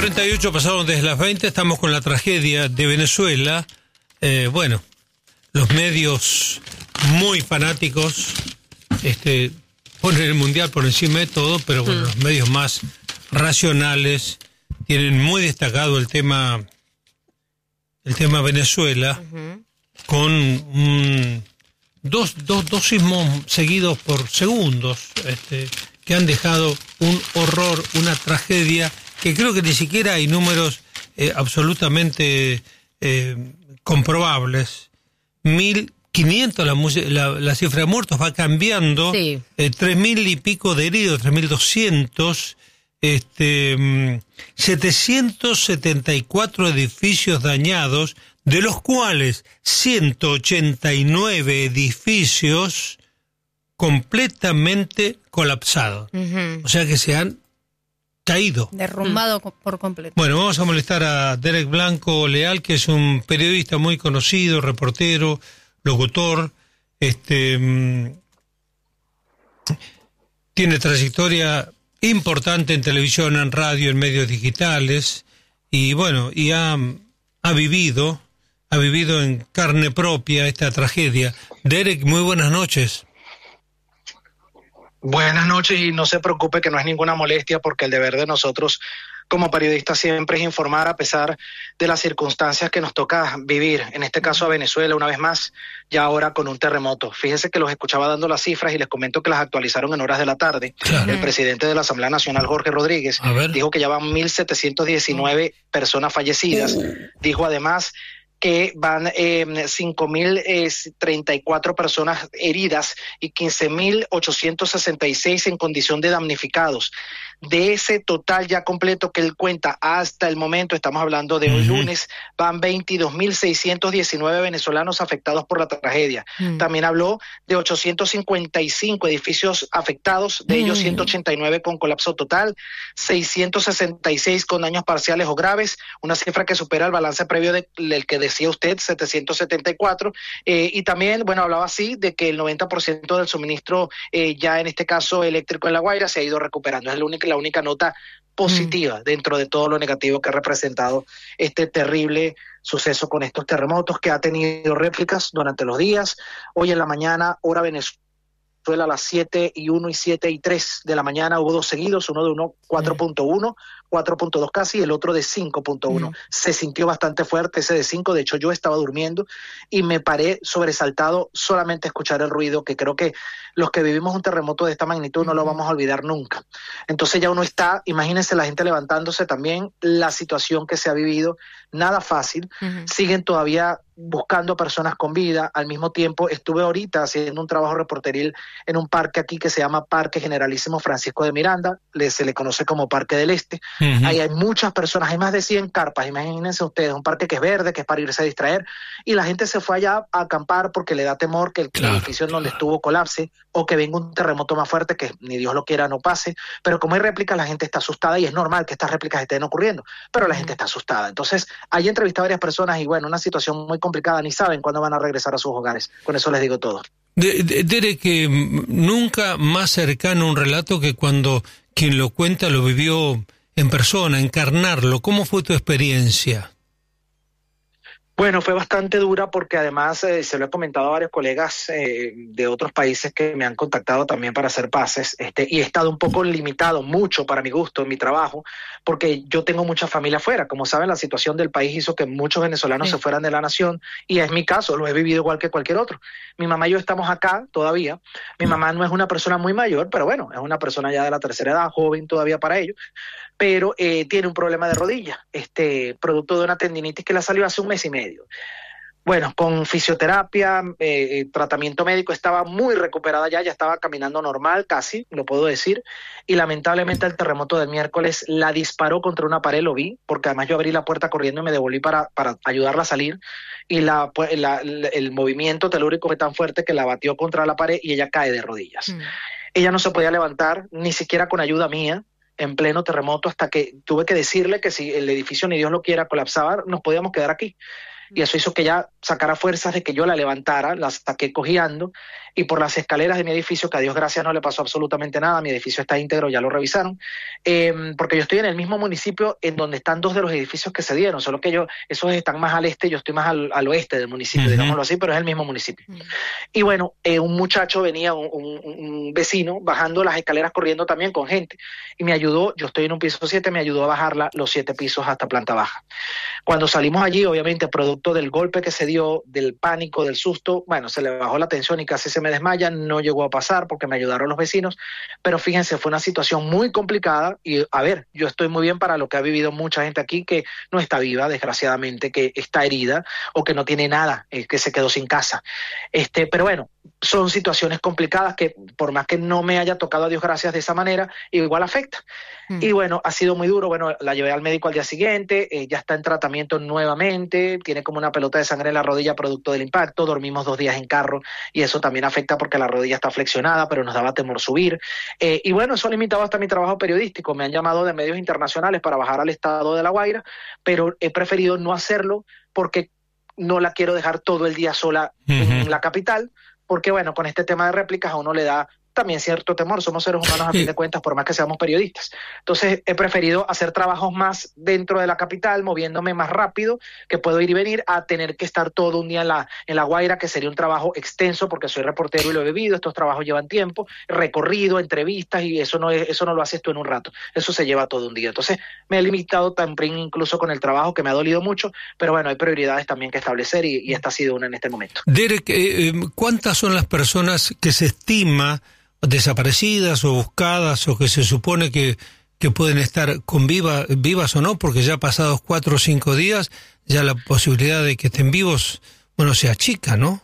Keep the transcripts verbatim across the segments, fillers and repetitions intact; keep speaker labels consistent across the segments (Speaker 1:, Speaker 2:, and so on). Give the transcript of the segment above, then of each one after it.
Speaker 1: treinta y ocho pasaron desde las veinte, estamos con la tragedia de Venezuela. Eh, bueno, los medios muy fanáticos este, ponen el mundial por encima de todo, pero bueno, mm. los medios más racionales tienen muy destacado el tema, el tema Venezuela, uh-huh. con un, dos, dos, dos sismos seguidos por segundos, este, que han dejado un horror, una tragedia, que creo que ni siquiera hay números eh, absolutamente eh, comprobables. mil quinientos la, la, la cifra de muertos va cambiando, sí. eh, tres mil y pico de heridos, tres mil doscientos, este, setecientos setenta y cuatro edificios dañados, de los cuales ciento ochenta y nueve edificios completamente colapsados. Uh-huh. O sea que se han caído.
Speaker 2: Derrumbado mm. por completo.
Speaker 1: Bueno, vamos a molestar a Derek Blanco Leal, que es un periodista muy conocido, reportero, locutor, este mmm, tiene trayectoria importante en televisión, en radio, en medios digitales, y bueno, y ha, ha vivido, ha vivido en carne propia esta tragedia. Derek, muy buenas noches.
Speaker 3: Buenas noches, y no se preocupe que no es ninguna molestia, porque el deber de nosotros como periodistas siempre es informar a pesar de las circunstancias que nos toca vivir, en este caso a Venezuela, una vez más, ya ahora con un terremoto. Fíjense que los escuchaba dando las cifras y les comento que las actualizaron en horas de la tarde. Claro. El presidente de la Asamblea Nacional, Jorge Rodríguez, dijo que ya van mil setecientos diecinueve uh. personas fallecidas. Uh. Dijo además que van eh, cinco mil treinta y cuatro personas heridas y quince mil ochocientos sesenta y seis en condición de damnificados. De ese total ya completo que él cuenta hasta el momento, estamos hablando de hoy uh-huh. lunes, van veintidós mil seiscientos diecinueve venezolanos afectados por la tragedia. Uh-huh. También habló de ochocientos cincuenta y cinco edificios afectados, de uh-huh. ellos ciento ochenta y nueve con colapso total, seiscientos sesenta y seis con daños parciales o graves, una cifra que supera el balance previo de, del que decía usted, setecientos setenta y cuatro, eh, y también, bueno, hablaba así de que el noventa por ciento del suministro, eh, ya en este caso eléctrico en La Guaira, se ha ido recuperando. Es la única, la única nota positiva mm. dentro de todo lo negativo que ha representado este terrible suceso con estos terremotos, que ha tenido réplicas durante los días. Hoy en la mañana, hora Venezuela, a las siete y uno y siete y tres de la mañana hubo dos seguidos, uno de uno cuatro punto uno, cuatro punto dos casi, el otro de cinco punto uno. Mm. Se sintió bastante fuerte ese de cinco, de hecho yo estaba durmiendo y me paré sobresaltado solamente a escuchar el ruido, que creo que los que vivimos un terremoto de esta magnitud no lo vamos a olvidar nunca. Entonces ya uno está, imagínense la gente levantándose también, la situación que se ha vivido, nada fácil, uh-huh. siguen todavía buscando personas con vida. Al mismo tiempo estuve ahorita haciendo un trabajo reporteril en un parque aquí que se llama Parque Generalísimo Francisco de Miranda, le, se le conoce como Parque del Este. Uh-huh. Ahí hay muchas personas, hay más de cien carpas, imagínense ustedes, un parque que es verde, que es para irse a distraer, y la gente se fue allá a acampar porque le da temor que el, claro, edificio en donde claro. estuvo colapse, o que venga un terremoto más fuerte, que ni Dios lo quiera no pase, pero como hay réplicas la gente está asustada, y es normal que estas réplicas estén ocurriendo, pero la gente está asustada. Entonces, ahí entrevisté a varias personas y bueno, una situación muy complicada, ni saben cuándo van a regresar a sus hogares. Con eso les digo todo.
Speaker 1: De, de, Derek, que nunca más cercano un relato que cuando quien lo cuenta lo vivió en persona, encarnarlo. ¿Cómo fue tu experiencia?
Speaker 3: Bueno, fue bastante dura porque además eh, se lo he comentado a varios colegas eh, de otros países que me han contactado también para hacer pases, este, y he estado un poco limitado, mucho para mi gusto, en mi trabajo, porque yo tengo mucha familia afuera. Como saben, la situación del país hizo que muchos venezolanos sí. se fueran de la nación, y es mi caso, lo he vivido igual que cualquier otro. Mi mamá y yo estamos acá todavía. Mi mamá no es una persona muy mayor, pero bueno, es una persona ya de la tercera edad, joven todavía para ello, pero eh, tiene un problema de rodilla, este, producto de una tendinitis que le salió hace un mes y medio. Bueno, con fisioterapia, eh, tratamiento médico, estaba muy recuperada ya, ya estaba caminando normal casi, lo puedo decir, y lamentablemente el terremoto del miércoles la disparó contra una pared, lo vi, porque además yo abrí la puerta corriendo y me devolví para, para ayudarla a salir, y la, la, el movimiento telúrico fue tan fuerte que la batió contra la pared y ella cae de rodillas. Mm. Ella no se podía levantar, ni siquiera con ayuda mía, en pleno terremoto, hasta que tuve que decirle que si el edificio, ni Dios lo quiera, colapsaba, nos podíamos quedar aquí. Y eso hizo que ella sacar a fuerzas de que yo la levantara, la saqué cojeando, y por las escaleras de mi edificio, que a Dios gracias no le pasó absolutamente nada, mi edificio está íntegro, ya lo revisaron, eh, porque yo estoy en el mismo municipio en donde están dos de los edificios que se dieron, solo que yo, esos están más al este, yo estoy más al, al oeste del municipio, uh-huh. digámoslo así, pero es el mismo municipio. Uh-huh. Y bueno, eh, un muchacho venía, un, un, un vecino, bajando las escaleras corriendo también con gente, y me ayudó, yo estoy en un piso siete, me ayudó a bajarla los siete pisos hasta planta baja. Cuando salimos allí, obviamente, producto del golpe que se dio, del pánico, del susto, bueno, se le bajó la tensión y casi se me desmaya, no llegó a pasar porque me ayudaron los vecinos, pero fíjense, fue una situación muy complicada y, a ver, yo estoy muy bien para lo que ha vivido mucha gente aquí que no está viva, desgraciadamente, que está herida o que no tiene nada, eh, que se quedó sin casa. Este, pero bueno, son situaciones complicadas que por más que no me haya tocado a Dios gracias de esa manera, igual afecta. Mm. Y bueno, ha sido muy duro, bueno, la llevé al médico al día siguiente, eh, ya está en tratamiento nuevamente, tiene como una pelota de sangre en la rodilla producto del impacto, dormimos dos días en carro y eso también afecta porque la rodilla está flexionada, pero nos daba temor subir. Eh, y bueno, eso ha limitado hasta mi trabajo periodístico, me han llamado de medios internacionales para bajar al estado de La Guaira, pero he preferido no hacerlo porque no la quiero dejar todo el día sola uh-huh. en la capital, porque bueno, con este tema de réplicas a uno le da también cierto temor, somos seres humanos a fin de cuentas, por más que seamos periodistas. Entonces he preferido hacer trabajos más dentro de la capital, moviéndome más rápido, que puedo ir y venir, a tener que estar todo un día en la, en la Guaira, que sería un trabajo extenso, porque soy reportero y lo he vivido, estos trabajos llevan tiempo, recorrido, entrevistas, y eso no, es, eso no lo haces tú en un rato, eso se lleva todo un día. Entonces me he limitado también incluso con el trabajo, que me ha dolido mucho, pero bueno, hay prioridades también que establecer, y, y esta ha sido una en este momento.
Speaker 1: Derek, eh, ¿cuántas son las personas que se estima desaparecidas o buscadas o que se supone que, que pueden estar con viva, vivas o no? Porque ya pasados cuatro o cinco días, ya la posibilidad de que estén vivos, bueno, se achica, ¿no?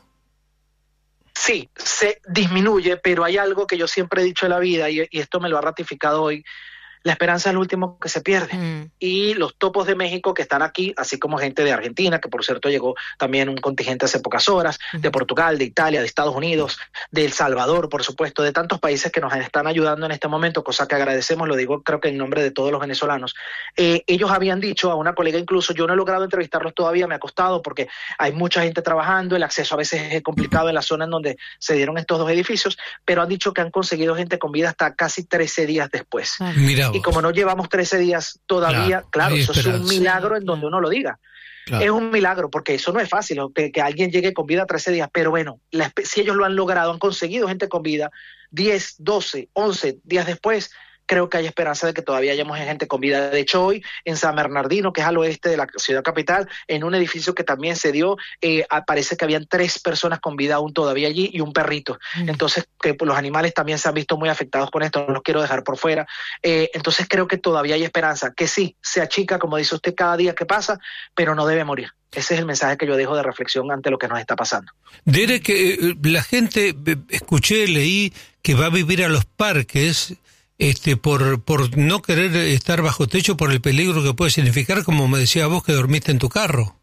Speaker 3: Sí, se disminuye, pero hay algo que yo siempre he dicho en la vida, y, y esto me lo ha ratificado hoy: la esperanza es lo último que se pierde. Mm. Y los topos de México que están aquí, así como gente de Argentina, que por cierto llegó también un contingente hace pocas horas, mm. de Portugal, de Italia, de Estados Unidos, de El Salvador, por supuesto, de tantos países que nos están ayudando en este momento, cosa que agradecemos, lo digo creo que en nombre de todos los venezolanos. Eh, ellos habían dicho a una colega, incluso yo no he logrado entrevistarlos todavía, me ha costado porque hay mucha gente trabajando, el acceso a veces es complicado en la zona en donde se dieron estos dos edificios, pero han dicho que han conseguido gente con vida hasta casi trece días después.
Speaker 1: Ah. Mira.
Speaker 3: Y como no llevamos trece días todavía, claro, claro eso esperanza. Es un milagro en donde uno lo diga. Claro. Es un milagro, porque eso no es fácil, que, que alguien llegue con vida trece días, pero bueno, la, si ellos lo han logrado, han conseguido gente con vida diez, doce, once días después, creo que hay esperanza de que todavía hayamos gente con vida. De hecho, hoy en San Bernardino, que es al oeste de la ciudad capital, en un edificio que también se dio, eh, parece que habían tres personas con vida aún todavía allí y un perrito. Mm. Entonces, que los animales también se han visto muy afectados con esto, no los quiero dejar por fuera. Eh, entonces, creo que todavía hay esperanza, que sí, se achica, como dice usted, cada día que pasa, pero no debe morir. Ese es el mensaje que yo dejo de reflexión ante lo que nos está pasando.
Speaker 1: Derek, eh, la gente, escuché, leí que va a vivir a los parques, Este, por, por no querer estar bajo techo, por el peligro que puede significar, como me decía vos, que dormiste en tu carro.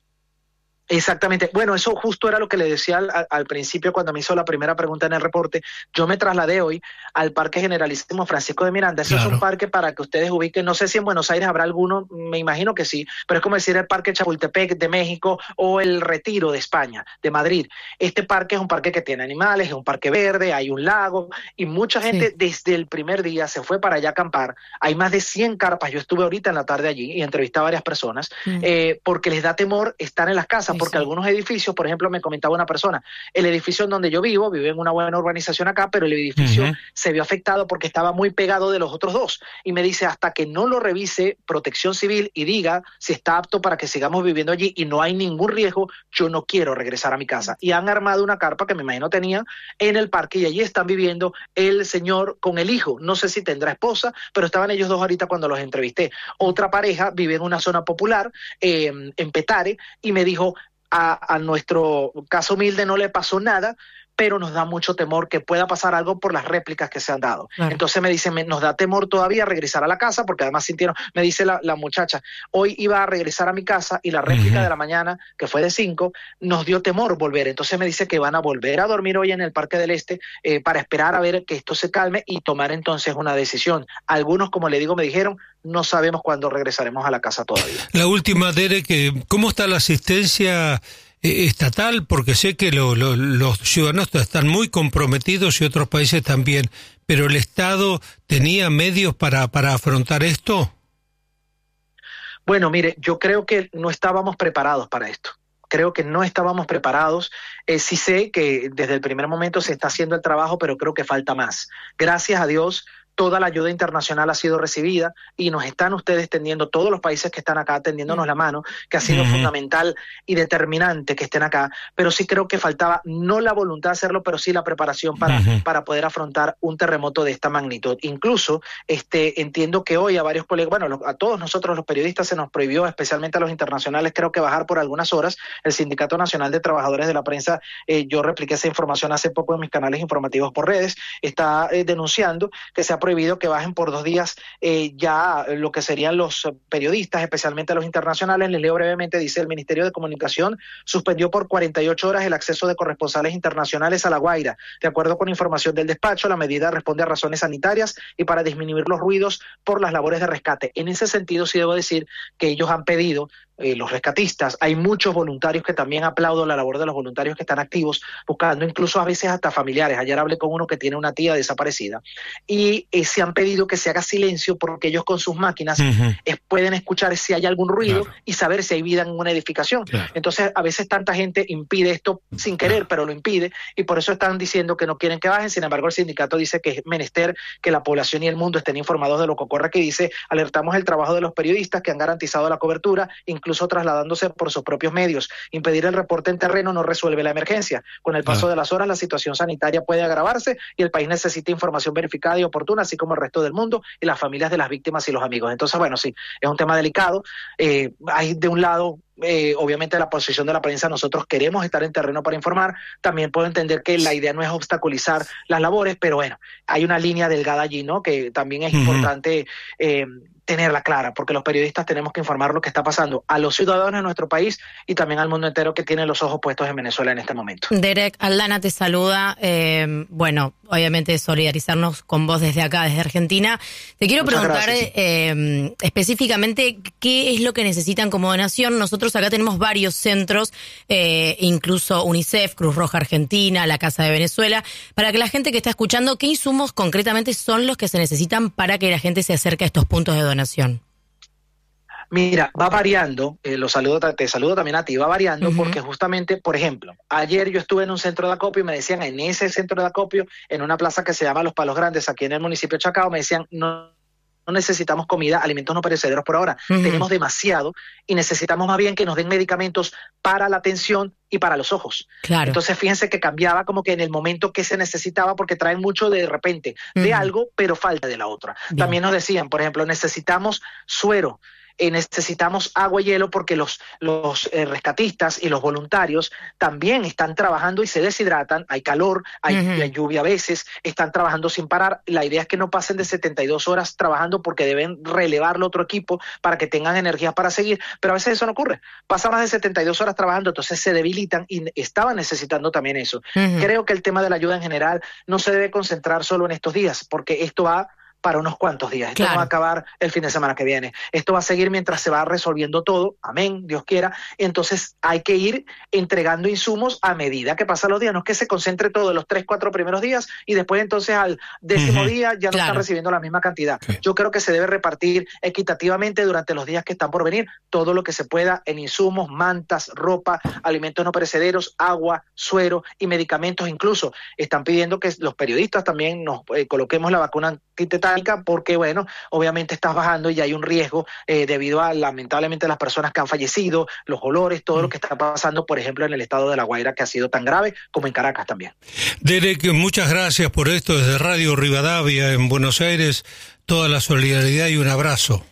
Speaker 3: Exactamente. Bueno, eso justo era lo que le decía al, al principio cuando me hizo la primera pregunta en el reporte. Yo me trasladé hoy al Parque Generalísimo Francisco de Miranda. Ese claro. es un parque para que ustedes ubiquen. No sé si en Buenos Aires habrá alguno, me imagino que sí, pero es como decir el Parque Chapultepec de México o el Retiro de España, de Madrid. Este parque es un parque que tiene animales, es un parque verde, hay un lago y mucha gente sí. desde el primer día se fue para allá a acampar. Hay más de cien carpas. Yo estuve ahorita en la tarde allí y entrevisté a varias personas mm. eh, porque les da temor estar en las casas. Porque sí. algunos edificios, por ejemplo, me comentaba una persona, el edificio en donde yo vivo, vivo en una buena urbanización acá, pero el edificio uh-huh. se vio afectado porque estaba muy pegado de los otros dos. Y me dice, hasta que no lo revise Protección Civil y diga si está apto para que sigamos viviendo allí y no hay ningún riesgo, yo no quiero regresar a mi casa. Y han armado una carpa que me imagino tenía en el parque y allí están viviendo el señor con el hijo. No sé si tendrá esposa, pero estaban ellos dos ahorita cuando los entrevisté. Otra pareja vive en una zona popular, eh, en Petare, y me dijo, A, a nuestro caso humilde no le pasó nada, pero nos da mucho temor que pueda pasar algo por las réplicas que se han dado. Claro. Entonces me dicen, me, nos da temor todavía regresar a la casa, porque además sintieron, me dice la, la muchacha, hoy iba a regresar a mi casa y la réplica uh-huh. de la mañana, que fue de cinco, nos dio temor volver. Entonces me dice que van a volver a dormir hoy en el Parque del Este eh, para esperar a ver que esto se calme y tomar entonces una decisión. Algunos, como le digo, me dijeron, no sabemos cuándo regresaremos a la casa todavía.
Speaker 1: La última, Derek, ¿cómo está la asistencia eh, estatal? Porque sé que lo, lo, los ciudadanos están muy comprometidos y otros países también, pero ¿el Estado tenía medios para, para afrontar esto?
Speaker 3: Bueno, mire, yo creo que no estábamos preparados para esto. Creo que no estábamos preparados. Eh, sí sé que desde el primer momento se está haciendo el trabajo, pero creo que falta más. Gracias a Dios, toda la ayuda internacional ha sido recibida y nos están ustedes tendiendo, todos los países que están acá tendiéndonos la mano, que ha sido uh-huh. fundamental y determinante que estén acá, pero sí creo que faltaba no la voluntad de hacerlo, pero sí la preparación para, uh-huh. para poder afrontar un terremoto de esta magnitud. Incluso este, entiendo que hoy a varios colegas, bueno, a todos nosotros los periodistas se nos prohibió, especialmente a los internacionales, creo que bajar por algunas horas. El Sindicato Nacional de Trabajadores de la Prensa, eh, yo repliqué esa información hace poco en mis canales informativos por redes, está eh, denunciando que se ha prohibido que bajen por dos días eh, ya lo que serían los periodistas, especialmente los internacionales. Les leo brevemente, dice: el Ministerio de Comunicación suspendió por cuarenta y ocho horas el acceso de corresponsales internacionales a La Guaira. De acuerdo con información del despacho, la medida responde a razones sanitarias y para disminuir los ruidos por las labores de rescate. En ese sentido, sí debo decir que ellos han pedido, eh, los rescatistas, hay muchos voluntarios que también aplaudo la labor de los voluntarios que están activos, buscando incluso a veces hasta familiares. Ayer hablé con uno que tiene una tía desaparecida y eh, se han pedido que se haga silencio porque ellos con sus máquinas uh-huh. es, pueden escuchar si hay algún ruido claro. y saber si hay vida en una edificación. Claro. Entonces, a veces tanta gente impide esto sin querer, claro. pero lo impide, y por eso están diciendo que no quieren que bajen. Sin embargo, el sindicato dice que es menester que la población y el mundo estén informados de lo que ocurre, que dice: alertamos el trabajo de los periodistas que han garantizado la cobertura, incluso trasladándose por sus propios medios. Impedir el reporte en terreno no resuelve la emergencia. Con el paso claro. de las horas, la situación sanitaria puede agravarse y el país necesita información verificada y oportuna, así como el resto del mundo y las familias de las víctimas y los amigos. Entonces, bueno, sí, es un tema delicado. Eh, hay de un lado, eh, obviamente, la posición de la prensa. Nosotros queremos estar en terreno para informar. También puedo entender que la idea no es obstaculizar las labores, pero bueno, hay una línea delgada allí, ¿no? Que también es uh-huh. importante eh, tenerla clara, porque los periodistas tenemos que informar lo que está pasando a los ciudadanos de nuestro país y también al mundo entero que tiene los ojos puestos en Venezuela en este momento.
Speaker 2: Derek, Aldana te saluda. Eh, bueno, obviamente solidarizarnos con vos desde acá, desde Argentina. Te quiero Muchas preguntar eh, específicamente qué es lo que necesitan como donación. Nosotros acá tenemos varios centros, eh, incluso UNICEF, Cruz Roja Argentina, la Casa de Venezuela, para que la gente que está escuchando, ¿qué insumos concretamente son los que se necesitan para que la gente se acerque a estos puntos de donación? Nación.
Speaker 3: Mira, va variando, eh, lo saludo, te saludo también a ti, va variando uh-huh. porque justamente, por ejemplo, ayer yo estuve en un centro de acopio y me decían, en ese centro de acopio, en una plaza que se llama Los Palos Grandes, aquí en el municipio de Chacao, me decían, no, no necesitamos comida, alimentos no perecederos por ahora, uh-huh. tenemos demasiado y necesitamos más bien que nos den medicamentos para la atención y para los ojos. Claro. Entonces fíjense que cambiaba como que en el momento que se necesitaba, porque traen mucho de repente de uh-huh. algo, pero falta de la otra. Bien. También nos decían, por ejemplo, necesitamos suero, eh, necesitamos agua y hielo porque los, los eh, rescatistas y los voluntarios también están trabajando y se deshidratan, hay calor, hay, uh-huh. hay lluvia a veces, están trabajando sin parar. La idea es que no pasen de setenta y dos horas trabajando porque deben relevarlo otro equipo para que tengan energías para seguir, pero a veces eso no ocurre, pasan más de setenta y dos horas trabajando, entonces se debilitan y estaban necesitando también eso. Uh-huh. Creo que el tema de la ayuda en general no se debe concentrar solo en estos días, porque esto va para unos cuantos días. Esto claro. no va a acabar el fin de semana que viene. Esto va a seguir mientras se va resolviendo todo. Amén, Dios quiera. Entonces hay que ir entregando insumos a medida que pasan los días. No es que se concentre todo en los tres, cuatro primeros días y después entonces al décimo uh-huh. día ya no claro. están recibiendo la misma cantidad. Okay. Yo creo que se debe repartir equitativamente durante los días que están por venir todo lo que se pueda en insumos, mantas, ropa, alimentos no perecederos, agua, suero y medicamentos. Incluso están pidiendo que los periodistas también nos eh, coloquemos la vacuna antitetánica, porque bueno, obviamente estás bajando y hay un riesgo eh, debido a lamentablemente las personas que han fallecido, los olores, todo mm. lo que está pasando, por ejemplo, en el estado de La Guaira, que ha sido tan grave, como en Caracas también.
Speaker 1: Derek, muchas gracias por esto desde Radio Rivadavia en Buenos Aires, toda la solidaridad y un abrazo.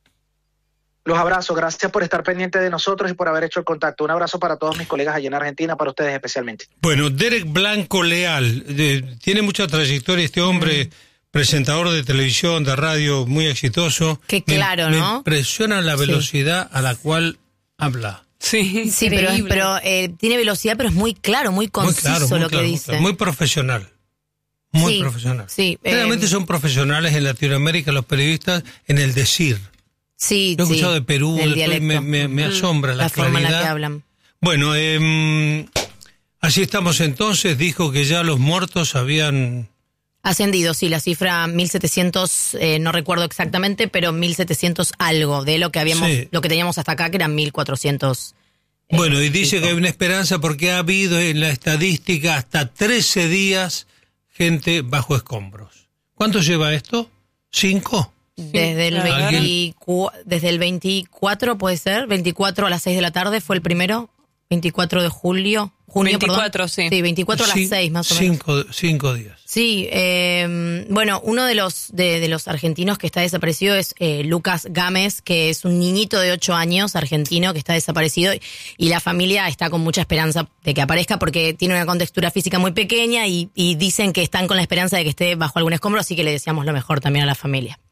Speaker 3: Los abrazo, gracias por estar pendiente de nosotros y por haber hecho el contacto. Un abrazo para todos mis colegas allá en Argentina, para ustedes especialmente.
Speaker 1: Bueno, Derek Blanco Leal, de, tiene mucha trayectoria este hombre, mm. presentador de televisión, de radio, muy exitoso.
Speaker 2: Qué claro,
Speaker 1: me,
Speaker 2: ¿no?
Speaker 1: Me impresiona la velocidad sí. a la cual habla.
Speaker 2: Sí, sí, pero, pero eh, tiene velocidad, pero es muy claro, muy conciso muy claro, muy lo claro, que dice.
Speaker 1: Muy, muy profesional. Muy sí, profesional.
Speaker 2: Sí,
Speaker 1: Realmente eh, son profesionales en Latinoamérica los periodistas en el decir.
Speaker 2: Sí,
Speaker 1: Lo he
Speaker 2: sí,
Speaker 1: escuchado de Perú, de, me, me, me asombra la,
Speaker 2: la
Speaker 1: claridad.
Speaker 2: Forma en la que hablan.
Speaker 1: Bueno, eh, así estamos entonces. Dijo que ya los muertos habían...
Speaker 2: Ascendido, sí, la cifra mil setecientos, eh, no recuerdo exactamente, pero mil setecientos algo de lo que habíamos, sí. lo que teníamos hasta acá, que eran mil cuatrocientos. Eh,
Speaker 1: bueno, y dice pico. que hay una esperanza porque ha habido en la estadística hasta trece días gente bajo escombros. ¿Cuánto lleva esto? ¿Cinco?
Speaker 2: Desde el, veinticuatro, desde el veinticuatro, puede ser, veinticuatro a las seis de la tarde fue el primero, veinticuatro de julio. Junio,
Speaker 4: veinticuatro,
Speaker 2: perdón.
Speaker 4: sí.
Speaker 2: Sí, veinticuatro a las seis más o menos.
Speaker 1: Cinco, cinco días.
Speaker 2: Sí, eh, bueno, uno de los de, de los argentinos que está desaparecido es eh, Lucas Gámez, que es un niñito de ocho años argentino que está desaparecido y, y la familia está con mucha esperanza de que aparezca porque tiene una contextura física muy pequeña y, y dicen que están con la esperanza de que esté bajo algún escombro, así que le deseamos lo mejor también a la familia.